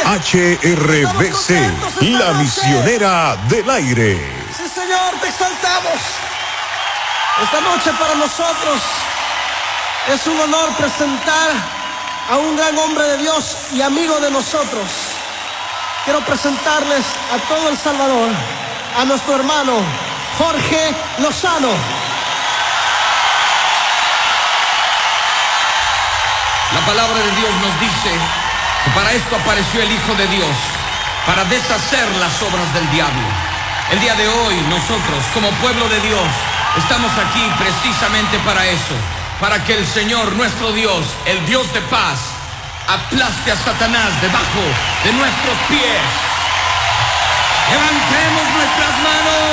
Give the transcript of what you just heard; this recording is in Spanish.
HRBC, la misionera del aire. Sí, Señor, te exaltamos. Esta noche para nosotros es un honor presentar a un gran hombre de Dios y amigo de nosotros. Quiero presentarles a todo El Salvador, a nuestro hermano Jorge Lozano. La palabra de Dios nos dice que para esto apareció el Hijo de Dios, para deshacer las obras del diablo. El día de hoy nosotros, como pueblo de Dios, estamos aquí precisamente para eso, para que el Señor, nuestro Dios, el Dios de paz, aplaste a Satanás debajo de nuestros pies. Levantemos nuestras manos.